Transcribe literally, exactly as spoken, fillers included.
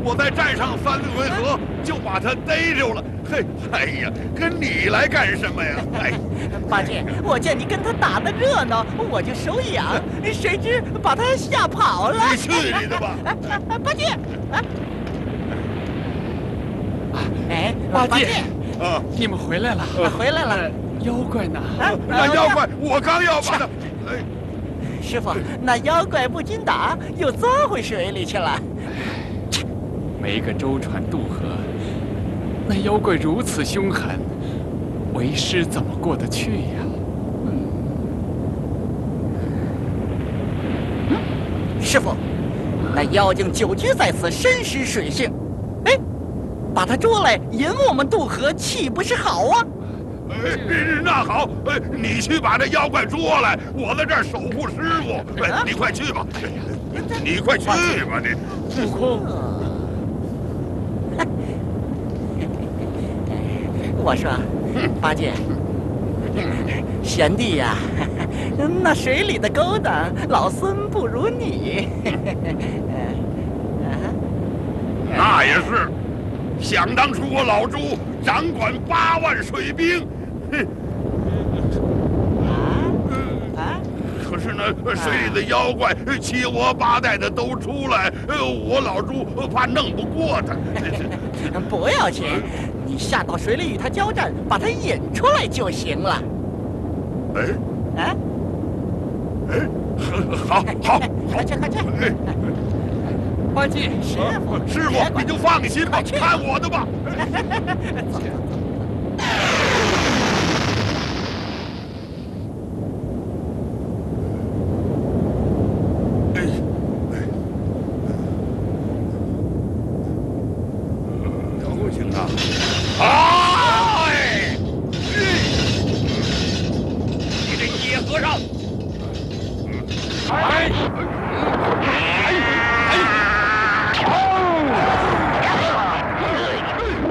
我在站上三回合就把他逮着了。嘿，哎呀，跟你来干什么呀？哎， 八戒，我见你跟他打的热闹，我就手痒，谁知把他吓跑了。 你去你的吧！ 八戒，啊，哎， 八戒， 啊， 你们回来了， 回来了。 妖怪呢？ 那妖怪，我刚要把他，哎， 师傅，那妖怪不禁打，又钻回水里去了。 没个舟船渡河，那妖怪如此凶狠，为师怎么过得去呀？ 师傅，那妖精久居在此，深识水性。哎，把他捉来引我们渡河，岂不是好啊？ 哎，那好，哎，你去把那妖怪捉来，我在这儿守护师傅。哎，你快去吧，你快去吧，你。 悟空， 我说，八戒，贤弟呀，那水里的勾当，老孙不如你。 那也是，想当初我老朱掌管八万水兵，哼。 啊！ 可是呢，水里的妖怪七窝八带的都出来，我老朱怕弄不过他。 不要紧，你下到水里与他交战，把他引出来就行了。 哎， 啊！ 哎，好，好， 快去，快去！ 八戒， 师傅， 师傅，你就放心吧，看我的吧。 走走走。 哎，你这野和尚！哎！